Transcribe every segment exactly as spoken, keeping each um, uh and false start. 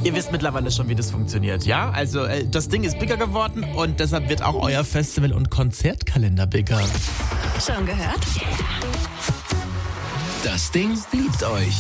Ihr wisst mittlerweile schon, wie das funktioniert, ja? Also äh, das Ding ist bigger geworden und deshalb wird auch euer Festival- und Konzertkalender bigger. Schon gehört? Das Ding liebt euch.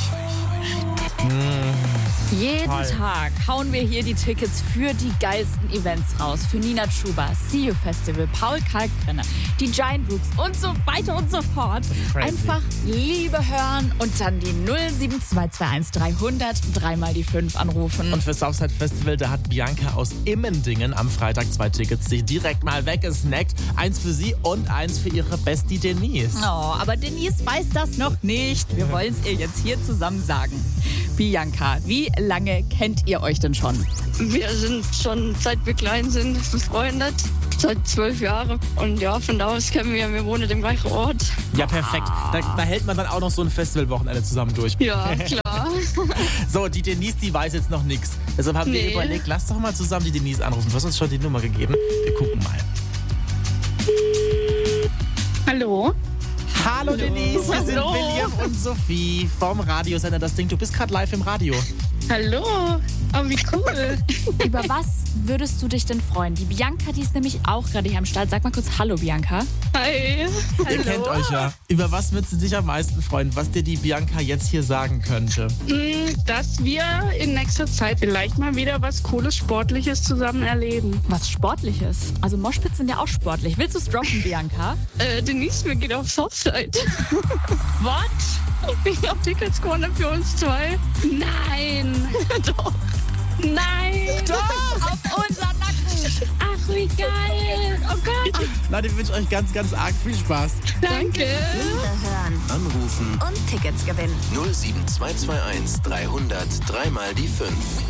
Jeden Toll. Tag hauen wir hier die Tickets für die geilsten Events raus. Für Nina Chuba, See You Festival, Paul Kalkbrenner, die Giant Rooks und so weiter und so fort. Crazy. Einfach Liebe hören und dann die null sieben zwei zwei eins dreihundert dreimal die fünf anrufen. Und für Southside Festival, da hat Bianca aus Immendingen am Freitag zwei Tickets sich direkt mal weggesnackt. Eins für sie und eins für ihre Bestie Denise. Oh, aber Denise weiß das noch nicht. Wir wollen es ihr jetzt hier zusammen sagen. Bianca, wie lange kennt ihr euch denn schon? Wir sind schon, seit wir klein sind, befreundet. Seit zwölf Jahren. Und ja, von da aus kennen wir, wir wohnen im gleichen Ort. Ja, perfekt. Da, da hält man dann auch noch so ein Festivalwochenende zusammen durch. Ja, klar. So, die Denise, die weiß jetzt noch nichts. Deshalb haben wir Nee. überlegt, lass doch mal zusammen die Denise anrufen. Du hast uns schon die Nummer gegeben. Wir gucken mal. Hallo? Hallo Denise, wir sind Hallo. William und Sophie vom Radiosender Das Ding. Du bist gerade live im Radio. Hallo? Oh, wie cool. Über was würdest du dich denn freuen? Die Bianca, die ist nämlich auch gerade hier am Start. Sag mal kurz Hallo, Bianca. Hi. Ihr kennt euch ja. Über was würdest du dich am meisten freuen, was dir die Bianca jetzt hier sagen könnte? Mm, Dass wir in nächster Zeit vielleicht mal wieder was Cooles, Sportliches zusammen erleben. Was Sportliches. Also Moshpits sind ja auch sportlich. Willst du es droppen, Bianca? Äh, Denise, wir gehen auf Southside. What? Ich hab Tickets gewonnen für uns zwei. Nein. Doch. Nein. Doch! Auf unser Nacken! Ach, wie geil. Oh Gott. Leute, ich wünsche euch ganz, ganz arg viel Spaß. Danke. Liebe hören Anrufen und Tickets gewinnen. null sieben zwei zwei eins dreihundert dreimal die fünf.